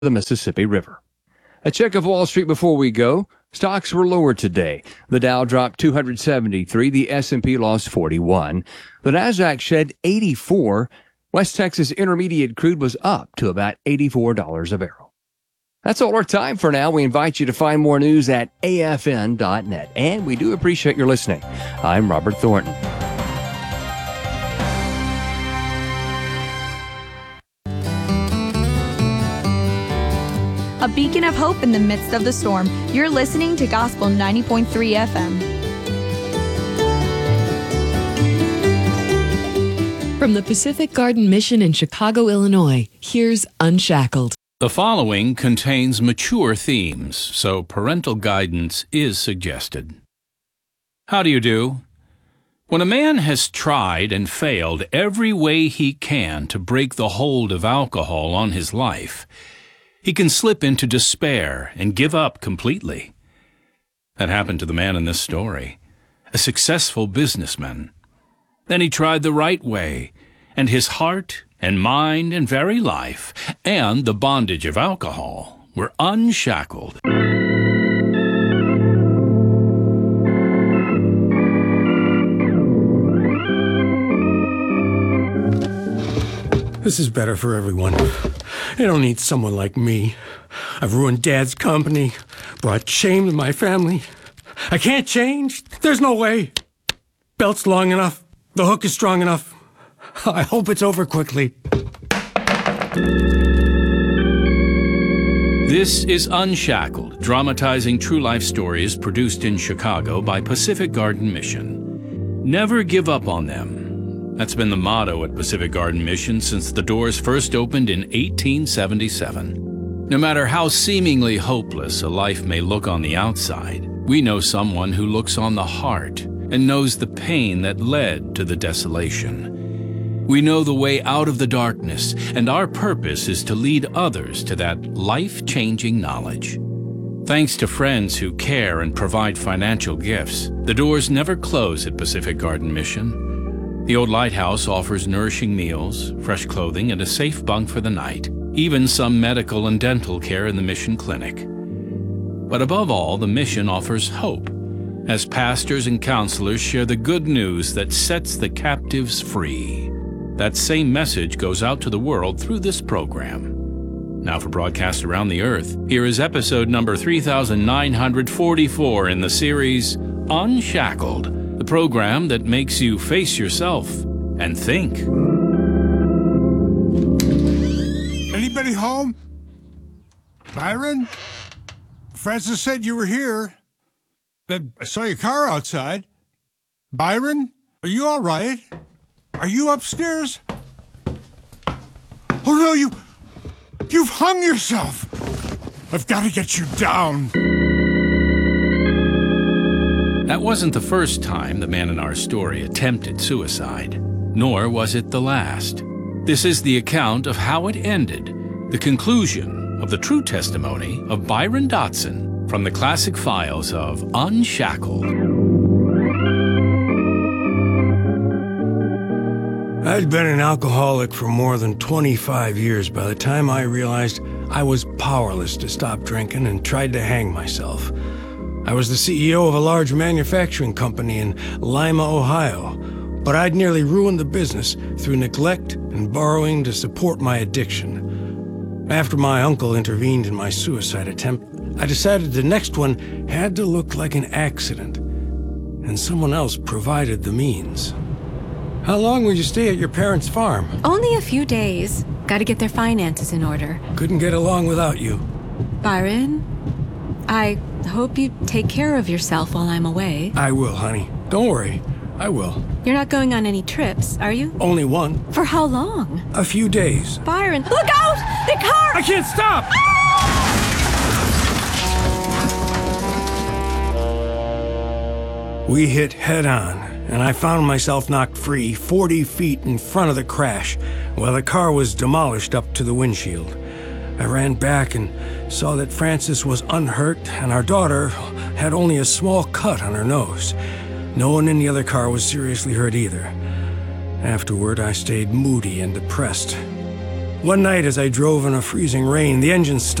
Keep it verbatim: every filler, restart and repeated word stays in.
the Mississippi River. A check of Wall Street before we go. Stocks were lower today. The Dow dropped two hundred seventy-three. The S and P lost forty-one. The Nasdaq shed eighty-four. West Texas Intermediate crude was up to about eighty-four dollars a barrel. That's all our time for now. We invite you to find more news at A F N dot net. And we do appreciate your listening. I'm Robert Thornton. A beacon of hope in the midst of the storm. You're listening to Gospel ninety point three F M. From the Pacific Garden Mission in Chicago, Illinois, here's Unshackled. The following contains mature themes, so parental guidance is suggested. How do you do? When a man has tried and failed every way he can to break the hold of alcohol on his life, he can slip into despair and give up completely. That happened to the man in this story, a successful businessman. Then he tried the right way, and his heart and mind and very life and the bondage of alcohol were unshackled. This is better for everyone. They don't need someone like me. I've ruined Dad's company, brought shame to my family. I can't change. There's no way. Belt's long enough. The hook is strong enough. I hope it's over quickly. This is Unshackled, dramatizing true life stories produced in Chicago by Pacific Garden Mission. Never give up on them. That's been the motto at Pacific Garden Mission since the doors first opened in eighteen seventy-seven. No matter how seemingly hopeless a life may look on the outside, we know someone who looks on the heart and knows the pain that led to the desolation. We know the way out of the darkness, and our purpose is to lead others to that life-changing knowledge. Thanks to friends who care and provide financial gifts, the doors never close at Pacific Garden Mission. The old lighthouse offers nourishing meals, fresh clothing, and a safe bunk for the night, even some medical and dental care in the mission clinic. But above all, the mission offers hope, as pastors and counselors share the good news that sets the captives free. That same message goes out to the world through this program. Now for broadcasts around the earth, here is episode number three thousand nine hundred forty-four in the series Unshackled, the program that makes you face yourself and think. Anybody home? Byron? Francis said you were here. I saw your car outside. Byron, are you all right? Are you upstairs? Oh no, you... You've hung yourself. I've got to get you down. That wasn't the first time the man in our story attempted suicide, nor was it the last. This is the account of how it ended, the conclusion of the true testimony of Byron Dotson from the classic files of Unshackled. I'd been an alcoholic for more than twenty-five years by the time I realized I was powerless to stop drinking and tried to hang myself. I was the C E O of a large manufacturing company in Lima, Ohio, but I'd nearly ruined the business through neglect and borrowing to support my addiction. After my uncle intervened in my suicide attempt, I decided the next one had to look like an accident, and someone else provided the means. How long would you stay at your parents' farm? Only a few days. Got to get their finances in order. Couldn't get along without you. Byron, I hope you take care of yourself while I'm away. I will, honey. Don't worry. I will. You're not going on any trips, are you? Only one. For how long? A few days. Byron, look out! The car! I can't stop! We hit head on, and I found myself knocked free forty feet in front of the crash, while the car was demolished up to the windshield. I ran back and saw that Frances was unhurt, and our daughter had only a small cut on her nose. No one in the other car was seriously hurt either. Afterward, I stayed moody and depressed. One night as I drove in a freezing rain, the engine stopped.